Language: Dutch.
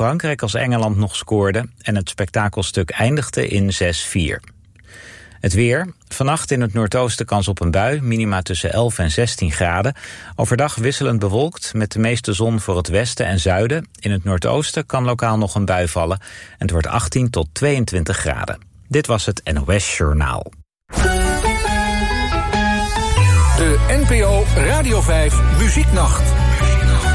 Frankrijk als Engeland nog scoorde en het spektakelstuk eindigde in 6-4. Het weer. Vannacht in het noordoosten kans op een bui, minima tussen 11 en 16 graden. Overdag wisselend bewolkt, met de meeste zon voor het westen en zuiden. In het noordoosten kan lokaal nog een bui vallen. En het wordt 18 tot 22 graden. Dit was het NOS Journaal. De NPO Radio 5 Muzieknacht.